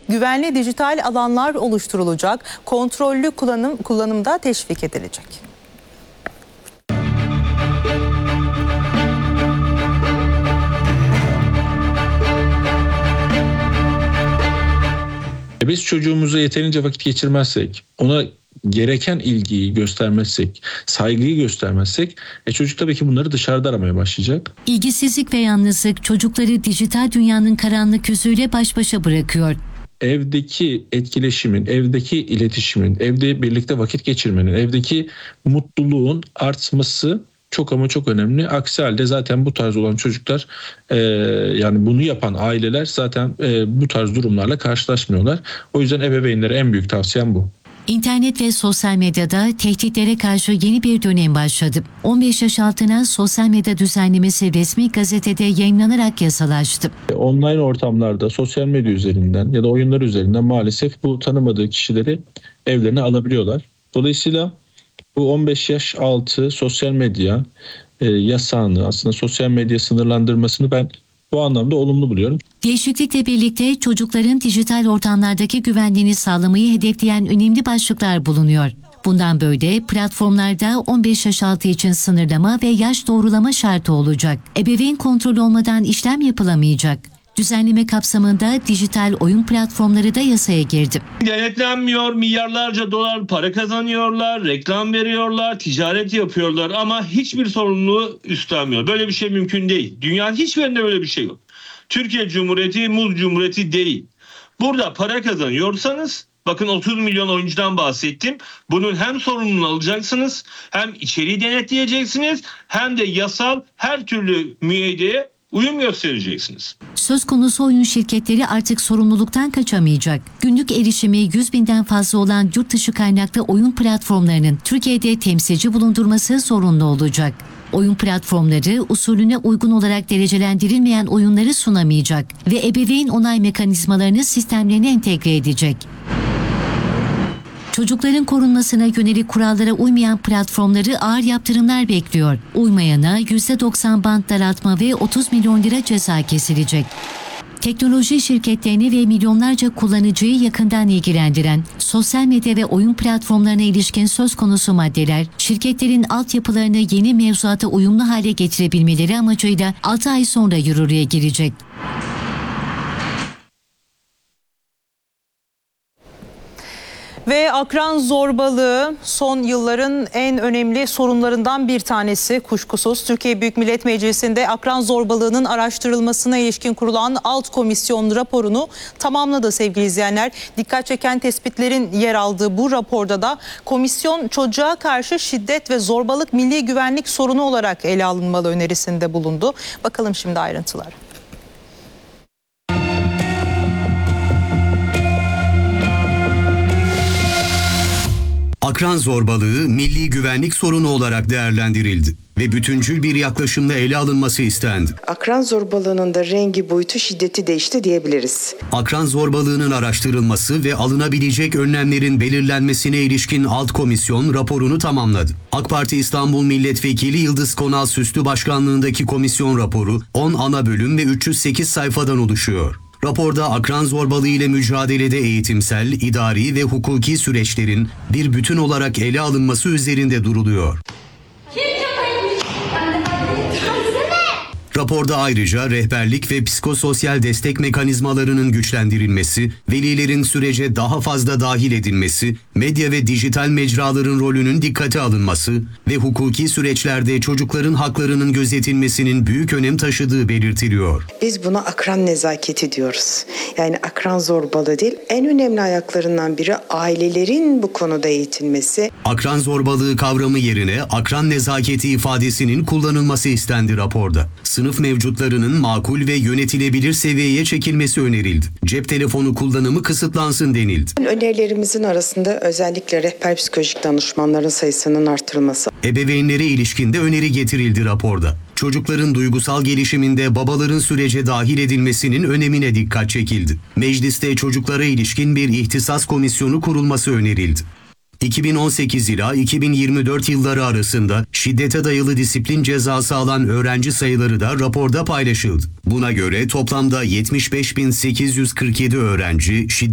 güvenli dijital alanlar oluşturulacak, kontrollü kullanımda teşvik edilecek. Biz çocuğumuza yeterince vakit geçirmezsek, ona gereken ilgiyi göstermezsek, saygıyı göstermezsek çocuk tabii ki bunları dışarıda aramaya başlayacak. İlgisizlik ve yalnızlık çocukları dijital dünyanın karanlık yüzüyle baş başa bırakıyor. Evdeki etkileşimin, evdeki iletişimin, evde birlikte vakit geçirmenin, evdeki mutluluğun artması çok ama çok önemli. Aksi halde zaten bu tarz olan çocuklar yani bunu yapan aileler zaten bu tarz durumlarla karşılaşmıyorlar. O yüzden ebeveynlere en büyük tavsiyem bu. İnternet ve sosyal medyada tehditlere karşı yeni bir dönem başladı. 15 yaş altına sosyal medya düzenlemesi resmi gazetede yayınlanarak yasalaştı. Online ortamlarda sosyal medya üzerinden ya da oyunlar üzerinden maalesef bu tanımadığı kişileri evlerine alabiliyorlar. Dolayısıyla bu 15 yaş altı sosyal medya yasağını, aslında sosyal medya sınırlandırmasını ben bu anlamda olumlu buluyorum. Değişiklikle birlikte çocukların dijital ortamlardaki güvenliğini sağlamayı hedefleyen önemli başlıklar bulunuyor. Bundan böyle platformlarda 15 yaş altı için sınırlama ve yaş doğrulama şartı olacak. Ebeveyn kontrolü olmadan işlem yapılamayacak. Düzenleme kapsamında dijital oyun platformları da yasaya girdi. Denetlenmiyor, milyarlarca dolar para kazanıyorlar, reklam veriyorlar, ticaret yapıyorlar ama hiçbir sorumluluğu üstlenmiyor. Böyle bir şey mümkün değil. Dünyanın hiçbirinde böyle bir şey yok. Türkiye Cumhuriyeti, Muz Cumhuriyeti değil. Burada para kazanıyorsanız, bakın 30 milyon oyuncudan bahsettim. Bunun hem sorumluluğunu alacaksınız, hem içeriği denetleyeceksiniz, hem de yasal her türlü müeyyideye uyum göstereceksiniz. Söz konusu oyun şirketleri artık sorumluluktan kaçamayacak. Günlük erişimi 100.000'den fazla olan yurt dışı kaynaklı oyun platformlarının Türkiye'de temsilci bulundurması zorunlu olacak. Oyun platformları usulüne uygun olarak derecelendirilmeyen oyunları sunamayacak ve ebeveyn onay mekanizmalarını sistemlerine entegre edecek. Çocukların korunmasına yönelik kurallara uymayan platformları ağır yaptırımlar bekliyor. Uymayana %90 bant daraltma ve 30 milyon lira ceza kesilecek. Teknoloji şirketlerini ve milyonlarca kullanıcıyı yakından ilgilendiren sosyal medya ve oyun platformlarına ilişkin söz konusu maddeler, şirketlerin altyapılarını yeni mevzuata uyumlu hale getirebilmeleri amacıyla 6 ay sonra yürürlüğe girecek. Ve akran zorbalığı son yılların en önemli sorunlarından bir tanesi kuşkusuz. Türkiye Büyük Millet Meclisi'nde akran zorbalığının araştırılmasına ilişkin kurulan alt komisyon raporunu tamamladı sevgili izleyenler. Dikkat çeken tespitlerin yer aldığı bu raporda da komisyon çocuğa karşı şiddet ve zorbalık milli güvenlik sorunu olarak ele alınmalı önerisinde bulundu. Bakalım şimdi ayrıntılar. Akran zorbalığı milli güvenlik sorunu olarak değerlendirildi ve bütüncül bir yaklaşımla ele alınması istendi. Akran zorbalığının da rengi, boyutu, şiddeti değişti diyebiliriz. Akran zorbalığının araştırılması ve alınabilecek önlemlerin belirlenmesine ilişkin alt komisyon raporunu tamamladı. AK Parti İstanbul Milletvekili Yıldız Konal Süslü başkanlığındaki komisyon raporu 10 ana bölüm ve 308 sayfadan oluşuyor. Raporda akran zorbalığı ile mücadelede eğitimsel, idari ve hukuki süreçlerin bir bütün olarak ele alınması üzerinde duruluyor. Raporda ayrıca rehberlik ve psikososyal destek mekanizmalarının güçlendirilmesi, velilerin sürece daha fazla dahil edilmesi, medya ve dijital mecraların rolünün dikkate alınması ve hukuki süreçlerde çocukların haklarının gözetilmesinin büyük önem taşıdığı belirtiliyor. Biz buna akran nezaketi diyoruz. Yani akran zorbalığı değil, en önemli ayaklarından biri ailelerin bu konuda eğitilmesi. Akran zorbalığı kavramı yerine akran nezaketi ifadesinin kullanılması istendi raporda. Sınıf mevcutlarının makul ve yönetilebilir seviyeye çekilmesi önerildi. Cep telefonu kullanımı kısıtlansın denildi. Önerilerimizin arasında özellikle rehber psikolojik danışmanların sayısının artırılması. Ebeveynlere ilişkin de öneri getirildi raporda. Çocukların duygusal gelişiminde babaların sürece dahil edilmesinin önemine dikkat çekildi. Mecliste çocuklara ilişkin bir ihtisas komisyonu kurulması önerildi. 2018 ila 2024 yılları arasında şiddete dayalı disiplin cezası alan öğrenci sayıları da raporda paylaşıldı. Buna göre toplamda 75.847 öğrenci